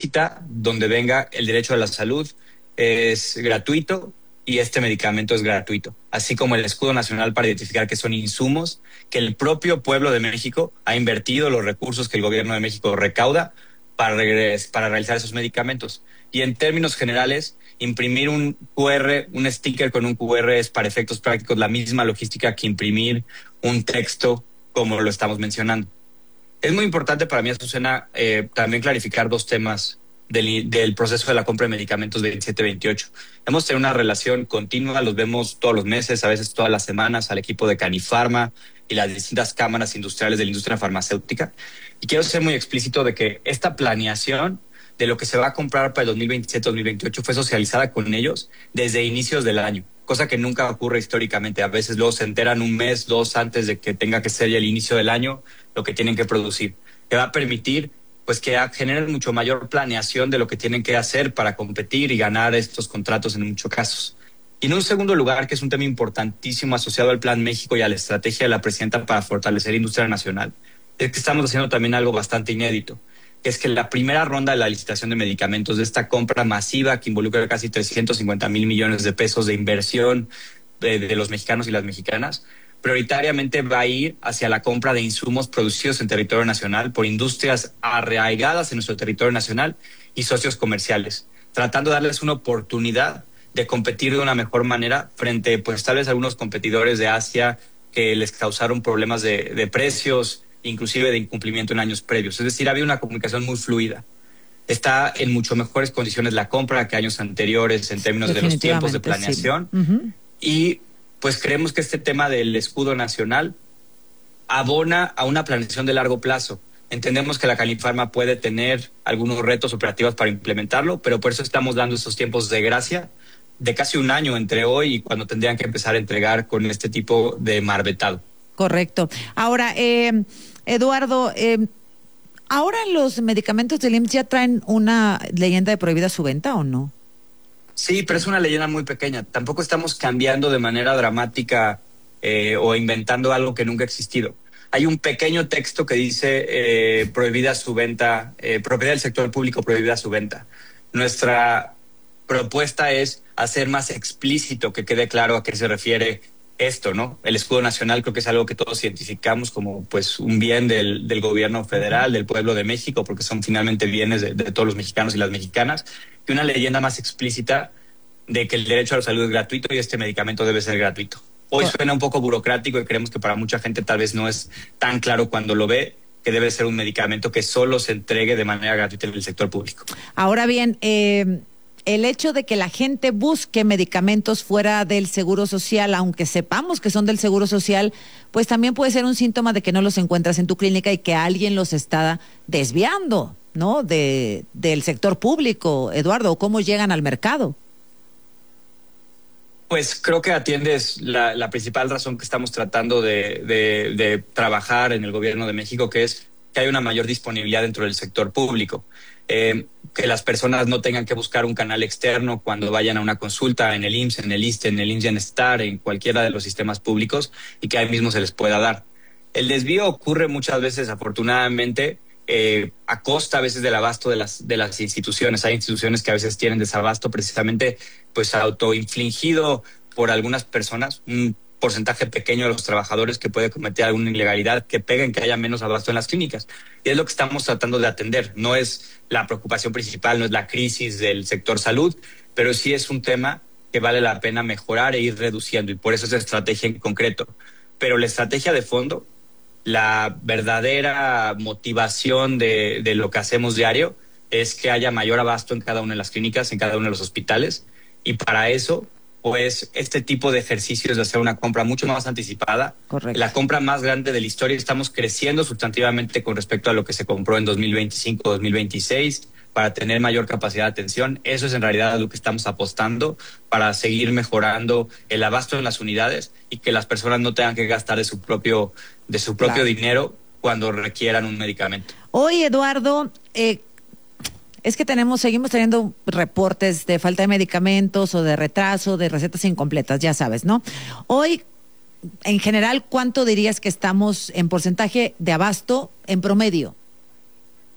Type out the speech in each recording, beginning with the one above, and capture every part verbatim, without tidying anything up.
explícita donde venga el derecho a la salud es gratuito y este medicamento es gratuito, así como el escudo nacional para identificar que son insumos que el propio pueblo de México ha invertido los recursos que el gobierno de México recauda para, regres- para realizar esos medicamentos. Y en términos generales, imprimir un Q R, un sticker con un Q R es para efectos prácticos la misma logística que imprimir un texto como lo estamos mencionando. Es muy importante para mí, Azucena, eh, también clarificar dos temas del, del proceso de la compra de medicamentos veintisiete veintiocho. Hemos tenido una relación continua, los vemos todos los meses, a veces todas las semanas, al equipo de Canifarma y las distintas cámaras industriales de la industria farmacéutica. Y quiero ser muy explícito de que esta planeación de lo que se va a comprar para el dos mil veintisiete dos mil veintiocho fue socializada con ellos desde inicios del año, cosa que nunca ocurre históricamente. A veces luego se enteran un mes, dos antes de que tenga que ser ya el inicio del año lo que tienen que producir, que va a permitir pues que generen mucho mayor planeación de lo que tienen que hacer para competir y ganar estos contratos en muchos casos. Y en un segundo lugar, que es un tema importantísimo asociado al Plan México y a la estrategia de la presidenta para fortalecer la industria nacional, es que estamos haciendo también algo bastante inédito, que es que la primera ronda de la licitación de medicamentos, de esta compra masiva que involucra casi trescientos cincuenta mil millones de pesos de inversión de, de los mexicanos y las mexicanas, prioritariamente va a ir hacia la compra de insumos producidos en territorio nacional por industrias arraigadas en nuestro territorio nacional y socios comerciales, tratando de darles una oportunidad de competir de una mejor manera frente, pues tal vez a algunos competidores de Asia que les causaron problemas de, de precios, inclusive de incumplimiento en años previos. Es decir, había una comunicación muy fluida. Está en mucho mejores condiciones la compra que años anteriores en términos de los tiempos de planeación. Sí. Uh-huh. Y pues creemos que este tema del escudo nacional abona a una planeación de largo plazo. Entendemos que la Canifarma puede tener algunos retos operativos para implementarlo, pero por eso estamos dando estos tiempos de gracia de casi un año entre hoy y cuando tendrían que empezar a entregar con este tipo de marbetado. Correcto. Ahora, eh, Eduardo, eh, ¿ahora los medicamentos del I M S S ya traen una leyenda de prohibida su venta o no? Sí, pero es una leyenda muy pequeña. Tampoco estamos cambiando de manera dramática eh, o inventando algo que nunca ha existido. Hay un pequeño texto que dice eh, prohibida su venta, eh, propiedad del sector público prohibida su venta. Nuestra propuesta es hacer más explícito, que quede claro a qué se refiere esto, ¿no? El escudo nacional creo que es algo que todos identificamos como pues un bien del, del gobierno federal, del pueblo de México, porque son finalmente bienes de, de todos los mexicanos y las mexicanas, y una leyenda más explícita de que el derecho a la salud es gratuito y este medicamento debe ser gratuito. Hoy suena un poco burocrático y creemos que para mucha gente tal vez no es tan claro cuando lo ve, que debe ser un medicamento que solo se entregue de manera gratuita en el sector público. Ahora bien, eh... el hecho de que la gente busque medicamentos fuera del Seguro Social, aunque sepamos que son del Seguro Social, pues también puede ser un síntoma de que no los encuentras en tu clínica y que alguien los está desviando, ¿no? De, del sector público, Eduardo, ¿cómo llegan al mercado? Pues creo que atiendes la, la principal razón que estamos tratando de, de, de trabajar en el gobierno de México, que es que hay una mayor disponibilidad dentro del sector público. Eh, que las personas no tengan que buscar un canal externo cuando vayan a una consulta en el I M S S, en el ISSSTE, en el I M S S Bienestar, en cualquiera de los sistemas públicos y que ahí mismo se les pueda dar. El desvío ocurre muchas veces, afortunadamente, eh, a costa a veces del abasto de las, de las instituciones. Hay instituciones que a veces tienen desabasto precisamente pues autoinfligido por algunas personas, un porcentaje pequeño de los trabajadores que puede cometer alguna ilegalidad que peguen que haya menos abasto en las clínicas. Y es lo que estamos tratando de atender. No es la preocupación principal, no es la crisis del sector salud, pero sí es un tema que vale la pena mejorar e ir reduciendo, y por eso es la estrategia en concreto. Pero la estrategia de fondo, la verdadera motivación de, de lo que hacemos diario, es que haya mayor abasto en cada una de las clínicas, en cada uno de los hospitales, y para eso pues este tipo de ejercicios de hacer una compra mucho más anticipada. Correcto. La compra más grande de la historia. Estamos creciendo sustantivamente con respecto a lo que se compró en dos mil veinticinco dos mil veintiséis para tener mayor capacidad de atención. Eso es en realidad a lo que estamos apostando para seguir mejorando el abasto en las unidades y que las personas no tengan que gastar de su propio, de su propio claro. dinero cuando requieran un medicamento. Hoy, Eduardo, eh, es que tenemos, seguimos teniendo reportes de falta de medicamentos o de retraso, de recetas incompletas, ya sabes, ¿no? Hoy, en general, ¿cuánto dirías que estamos en porcentaje de abasto en promedio?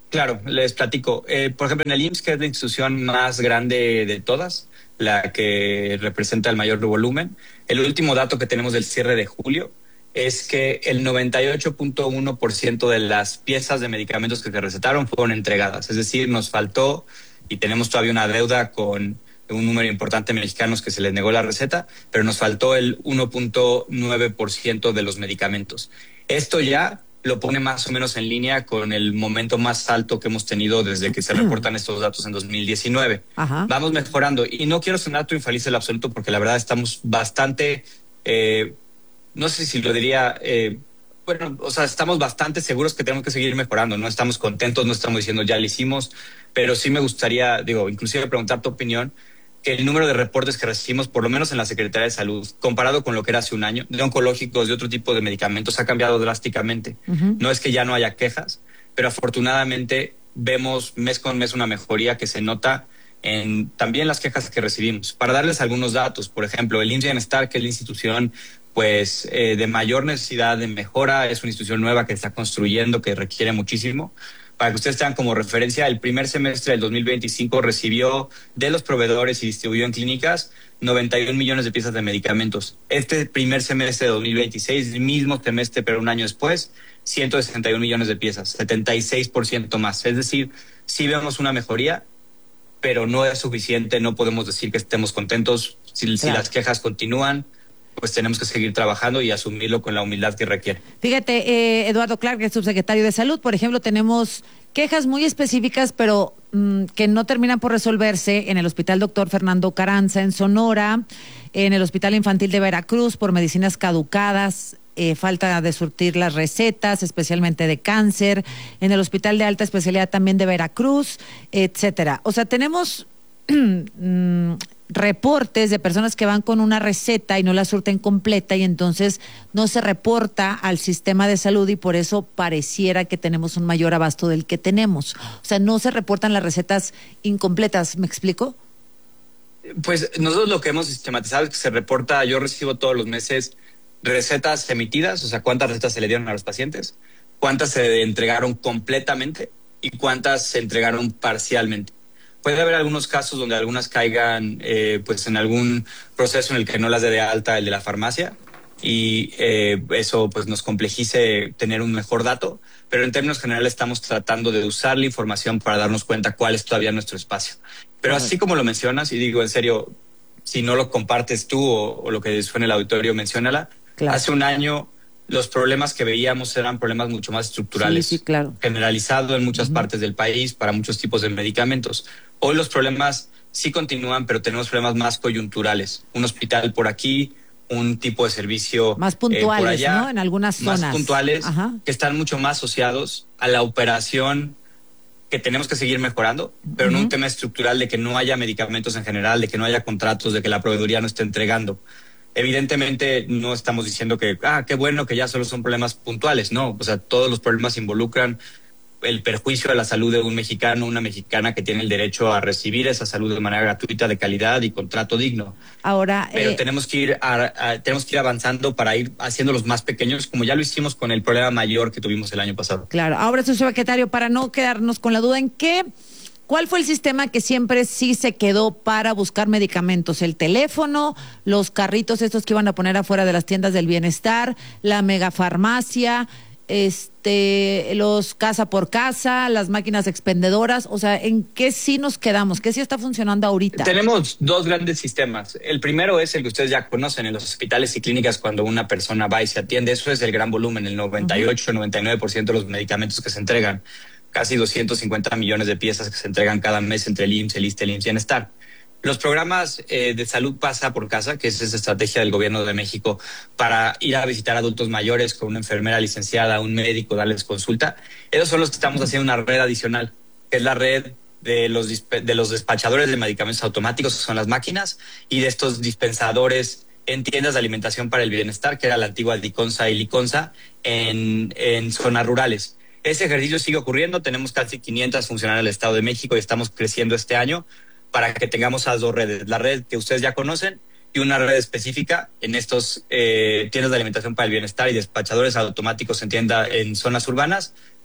Claro, les platico. Eh, por ejemplo, en el I M S S, que es la institución más grande de todas, la que representa el mayor volumen, el último dato que tenemos del cierre de julio es que el noventa y ocho punto uno por ciento de las piezas de medicamentos que se recetaron fueron entregadas. Es decir, nos faltó y tenemos todavía una deuda con un número importante de mexicanos que se les negó la receta, pero nos faltó el uno punto nueve por ciento de los medicamentos. Esto ya lo pone más o menos en línea con el momento más alto que hemos tenido desde que se reportan estos datos en dos mil diecinueve. Ajá. Vamos mejorando y no quiero sonar triunfalista en lo absoluto porque la verdad estamos bastante, eh, no sé si lo diría, eh, bueno, o sea, estamos bastante seguros que tenemos que seguir mejorando, no estamos contentos, no estamos diciendo ya lo hicimos, pero sí me gustaría, digo, inclusive preguntar tu opinión, que el número de reportes que recibimos, por lo menos en la Secretaría de Salud, comparado con lo que era hace un año, de oncológicos, de otro tipo de medicamentos, ha cambiado drásticamente. Uh-huh. No es que ya no haya quejas, pero afortunadamente vemos mes con mes una mejoría que se nota en también las quejas que recibimos. Para darles algunos datos, por ejemplo, el I M S S Bienestar, que es la institución pues eh, de mayor necesidad de mejora, es una institución nueva que está construyendo, que requiere muchísimo. Para que ustedes tengan como referencia, el primer semestre del dos mil veinticinco recibió de los proveedores y distribuyó en clínicas noventa y un millones de piezas de medicamentos. Este primer semestre de dos mil veintiséis, el mismo semestre pero un año después, ciento sesenta y un millones de piezas, setenta y seis por ciento más. Es decir, sí vemos una mejoría, pero no es suficiente, no podemos decir que estemos contentos. Si, claro. si las quejas continúan, pues tenemos que seguir trabajando y asumirlo con la humildad que requiere. Fíjate, eh, Eduardo Clark, que es subsecretario de Salud, por ejemplo, tenemos quejas muy específicas, pero mmm, que no terminan por resolverse en el Hospital Doctor Fernando Carranza en Sonora, en el Hospital Infantil de Veracruz por medicinas caducadas, eh, falta de surtir las recetas, especialmente de cáncer, en el Hospital de Alta Especialidad también de Veracruz, etcétera. O sea, tenemos mmm, reportes de personas que van con una receta y no la surten completa y entonces no se reporta al sistema de salud y por eso pareciera que tenemos un mayor abasto del que tenemos. O sea, no se reportan las recetas incompletas, ¿me explico? Pues nosotros lo que hemos sistematizado es que se reporta, yo recibo todos los meses recetas emitidas, o sea, cuántas recetas se le dieron a los pacientes, cuántas se entregaron completamente y cuántas se entregaron parcialmente. Puede haber algunos casos donde algunas caigan eh, pues en algún proceso en el que no las dé de alta el de la farmacia y eh, eso pues nos complejice tener un mejor dato, pero en términos generales estamos tratando de usar la información para darnos cuenta cuál es todavía nuestro espacio. Pero uh-huh. así como lo mencionas, y digo en serio, si no lo compartes tú o, o lo que suene el auditorio, menciónala. Claro. Hace un año los problemas que veíamos eran problemas mucho más estructurales, sí, sí, claro. generalizado en muchas uh-huh. partes del país para muchos tipos de medicamentos. Hoy los problemas sí continúan, pero tenemos problemas más coyunturales. Un hospital por aquí, un tipo de servicio más puntuales, eh, por allá, ¿no? En algunas zonas. Más puntuales, Ajá. que están mucho más asociados a la operación que tenemos que seguir mejorando, pero uh-huh. en un tema estructural de que no haya medicamentos en general, de que no haya contratos, de que la proveeduría no esté entregando. Evidentemente no estamos diciendo que, ah, qué bueno que ya solo son problemas puntuales, no, o sea, todos los problemas involucran el perjuicio de la salud de un mexicano, una mexicana que tiene el derecho a recibir esa salud de manera gratuita, de calidad y con trato digno. Ahora, pero eh... tenemos que ir a, a, tenemos que ir avanzando para ir haciéndolos más pequeños, como ya lo hicimos con el problema mayor que tuvimos el año pasado. Claro. Ahora, subsecretario, para no quedarnos con la duda, ¿en qué? ¿Cuál fue el sistema que siempre sí se quedó para buscar medicamentos? ¿El teléfono, los carritos estos que iban a poner afuera de las tiendas del bienestar, la megafarmacia, este, los casa por casa, las máquinas expendedoras? O sea, ¿en qué sí nos quedamos? ¿Qué sí está funcionando ahorita? Tenemos dos grandes sistemas. El primero es el que ustedes ya conocen en los hospitales y clínicas cuando una persona va y se atiende. Eso es el gran volumen, el noventa y ocho, noventa y nueve por ciento de los medicamentos que se entregan. Casi doscientos cincuenta millones de piezas que se entregan cada mes entre el I M S S, el I S S S T E, el I M S S Bienestar. Los programas eh, de salud pasa por casa, que es esa estrategia del gobierno de México para ir a visitar adultos mayores con una enfermera licenciada, un médico, darles consulta. Esos son los que estamos haciendo una red adicional, que es la red de los, de los despachadores de medicamentos automáticos, que son las máquinas, y de estos dispensadores en tiendas de alimentación para el bienestar, que era la antigua Diconsa y Liconsa, en, en zonas rurales. Ese ejercicio sigue ocurriendo, tenemos casi quinientas funcionarias del Estado de México y estamos creciendo este año para que tengamos esas dos redes, la red que ustedes ya conocen y una red específica en estos eh, tiendas de alimentación para el bienestar y despachadores automáticos en tienda en zonas urbanas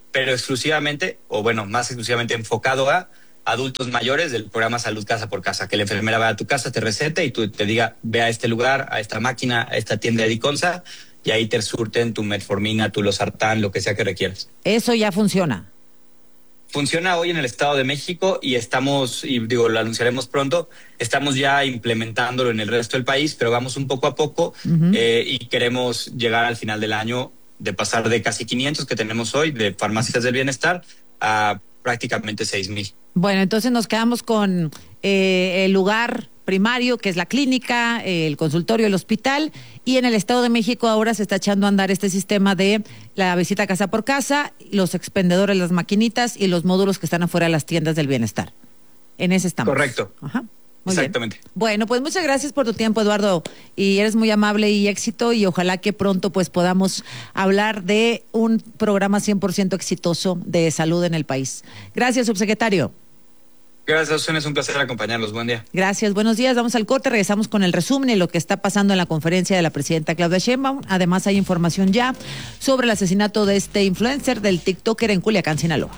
pero exclusivamente, o bueno, más exclusivamente enfocado a adultos mayores del programa Salud Casa por Casa, que la enfermera vaya a tu casa, te recete y tú te diga, ve a este lugar, a esta máquina, a esta tienda de Diconsa, y ahí te surten tu metformina, tu losartán, lo que sea que requieras. Eso ya funciona. Funciona hoy en el Estado de México y estamos, y digo, lo anunciaremos pronto, estamos ya implementándolo en el resto del país, pero vamos un poco a poco uh-huh. eh, y queremos llegar al final del año de pasar de casi quinientos que tenemos hoy de farmacias del bienestar a prácticamente seis mil. Bueno, entonces nos quedamos con eh, el lugar primario, que es la clínica, eh, el consultorio, el hospital, y en el Estado de México ahora se está echando a andar este sistema de la visita casa por casa, los expendedores, las maquinitas y los módulos que están afuera de las tiendas del bienestar. En ese estamos. Correcto. Ajá. Muy Exactamente. Bien. Bueno, pues muchas gracias por tu tiempo, Eduardo, y eres muy amable y éxito, y ojalá que pronto pues podamos hablar de un programa cien por ciento exitoso de salud en el país. Gracias, subsecretario. Gracias, Susana, es un placer acompañarlos. Buen día. Gracias, buenos días. Vamos al corte, regresamos con el resumen y lo que está pasando en la conferencia de la presidenta Claudia Sheinbaum. Además hay información ya sobre el asesinato de este influencer del TikToker en Culiacán, Sinaloa.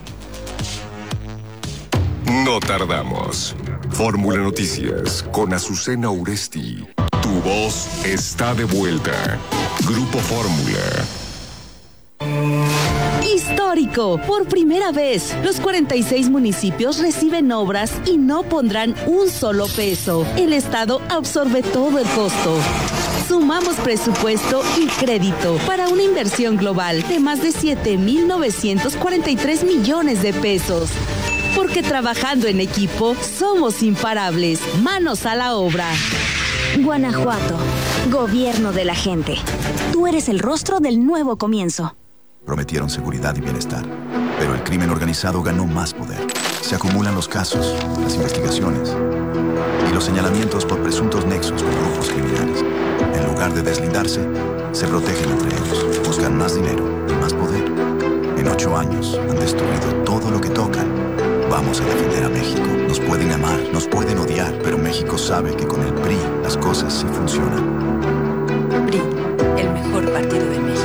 No tardamos. Fórmula Noticias con Azucena Uresti. Tu voz está de vuelta. Grupo Fórmula. Histórico. Por primera vez, los cuarenta y seis municipios reciben obras y no pondrán un solo peso. El Estado absorbe todo el costo. Sumamos presupuesto y crédito para una inversión global de más de siete mil novecientos cuarenta y tres millones de pesos. Porque trabajando en equipo somos imparables. Manos a la obra. Guanajuato, gobierno de la gente. Tú eres el rostro del nuevo comienzo. Prometieron seguridad y bienestar, pero el crimen organizado ganó más poder. Se acumulan los casos, las investigaciones y los señalamientos por presuntos nexos con grupos criminales. En lugar de deslindarse, se protegen entre ellos, buscan más dinero y más poder. En ocho años han destruido todo lo que tocan. Vamos a defender a México. Nos pueden amar, nos pueden odiar, pero México sabe que con el P R I las cosas sí funcionan. P R I, el mejor partido de México.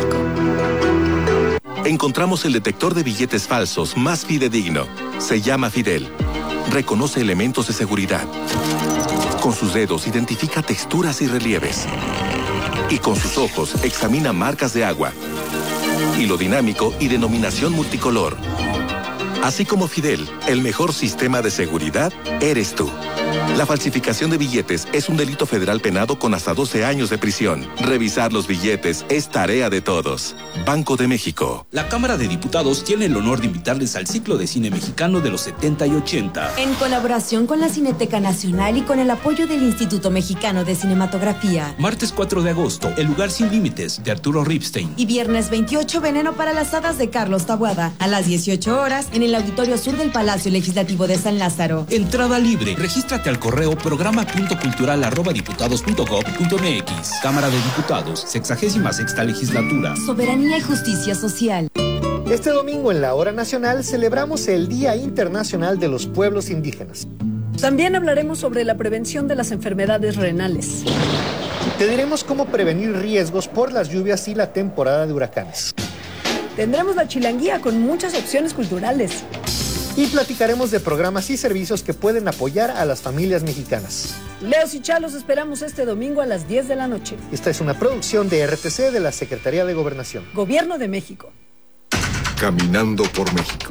Encontramos el detector de billetes falsos más fidedigno. Se llama Fidel. Reconoce elementos de seguridad. Con sus dedos identifica texturas y relieves. Y con sus ojos examina marcas de agua. Hilo dinámico y denominación multicolor. Así como Fidel, el mejor sistema de seguridad eres tú. La falsificación de billetes es un delito federal penado con hasta doce años de prisión. Revisar los billetes es tarea de todos. Banco de México. La Cámara de Diputados tiene el honor de invitarles al ciclo de cine mexicano de los setenta y ochenta. En colaboración con la Cineteca Nacional y con el apoyo del Instituto Mexicano de Cinematografía. Martes cuatro de agosto, El lugar sin límites, de Arturo Ripstein. Y viernes veintiocho, Veneno para las hadas, de Carlos Taboada. A las dieciocho horas, en el Auditorio Sur del Palacio Legislativo de San Lázaro. Entrada libre. Regístrate al correo programa punto cultural arroba diputados punto gob punto mx. Cámara de Diputados, sexagésima sexta legislatura. Soberanía y justicia social. Este domingo en la Hora Nacional celebramos el Día Internacional de los Pueblos Indígenas. También hablaremos sobre la prevención de las enfermedades renales. Te diremos cómo prevenir riesgos por las lluvias y la temporada de huracanes. Tendremos la chilanguía con muchas opciones culturales. Y platicaremos de programas y servicios que pueden apoyar a las familias mexicanas. Leos y Chalos esperamos este domingo a las diez de la noche. Esta es una producción de R T C de la Secretaría de Gobernación. Gobierno de México. Caminando por México.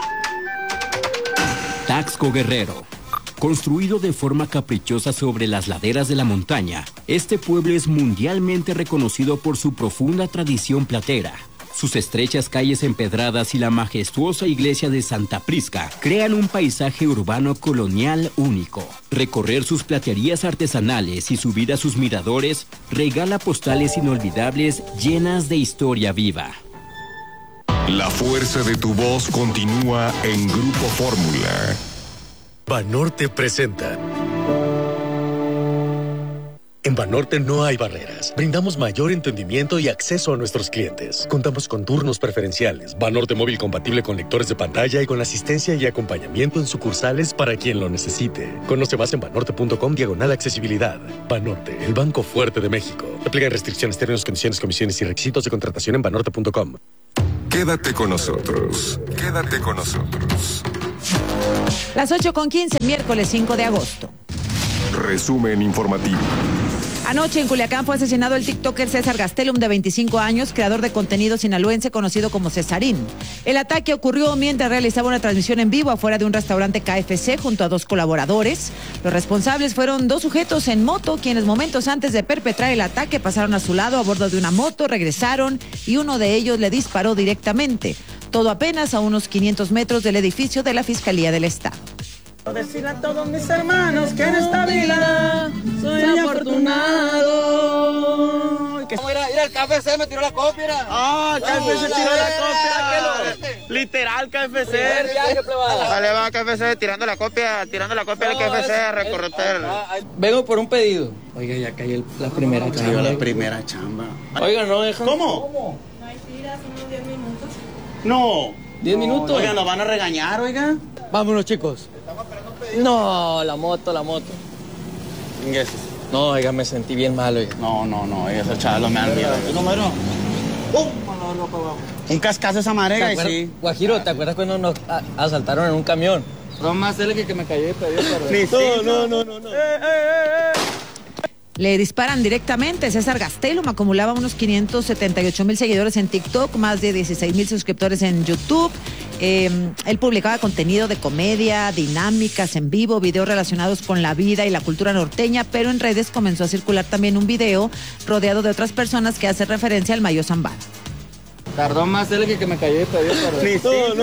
Taxco Guerrero. Construido de forma caprichosa sobre las laderas de la montaña, este pueblo es mundialmente reconocido por su profunda tradición platera. Sus estrechas calles empedradas y la majestuosa iglesia de Santa Prisca crean un paisaje urbano colonial único. Recorrer sus platerías artesanales y subir a sus miradores regala postales inolvidables llenas de historia viva. La fuerza de tu voz continúa en Grupo Fórmula. Banorte presenta. En Banorte no hay barreras. Brindamos mayor entendimiento y acceso a nuestros clientes. Contamos con turnos preferenciales, Banorte móvil compatible con lectores de pantalla y con asistencia y acompañamiento en sucursales para quien lo necesite. Conoce más en banorte punto com diagonal accesibilidad. Banorte, el banco fuerte de México. Aplican restricciones, términos, condiciones, comisiones y requisitos de contratación en banorte punto com. Quédate con nosotros. Quédate con nosotros. Las ocho con quince, miércoles cinco de agosto. Resumen informativo. Anoche en Culiacán fue asesinado el tiktoker César Gastelum, de veinticinco años, creador de contenido sinaloense conocido como Cesarín. El ataque ocurrió mientras realizaba una transmisión en vivo afuera de un restaurante K F C junto a dos colaboradores. Los responsables fueron dos sujetos en moto, quienes momentos antes de perpetrar el ataque pasaron a su lado a bordo de una moto, regresaron y uno de ellos le disparó directamente. Todo apenas a unos quinientos metros del edificio de la Fiscalía del Estado. Decirle a todos mis hermanos que en esta vida soy afortunado. Vamos a ir, a, ir al K F C, me tiró la copia. Ah, K F C tiró la copia. Literal, K F C. Vale, va K F C tirando la copia, tirando la copia del K F C a recorrer. Vengo por un pedido. Oiga, ya cayó la primera chamba. La primera chamba. Oiga, no dejan. ¿Cómo? ¿Cómo? No hay tiras, unos diez minutos. No. ¿diez minutos? Oiga, nos van a regañar, oiga. Vámonos, chicos. No, la moto, la moto. Yes. No, oiga, me sentí bien mal, oiga. No, no, no, oiga, esos chavos me han miedo. ¿Qué número? Un cascazo esa marega y sí. Guajiro, ¿te acuerdas cuando nos asaltaron en un camión? No más él que, que me cayó y pedido No, no, no, no, no. Eh, eh, eh. Le disparan directamente. César Gastelum acumulaba unos quinientos setenta y ocho mil seguidores en TikTok, más de dieciséis mil suscriptores en YouTube. Eh, él publicaba contenido de comedia, dinámicas en vivo, videos relacionados con la vida y la cultura norteña, pero en redes comenzó a circular también un video rodeado de otras personas que hace referencia al Mayo Zambada. Tardó más él que, que me cayó y pedido perdón.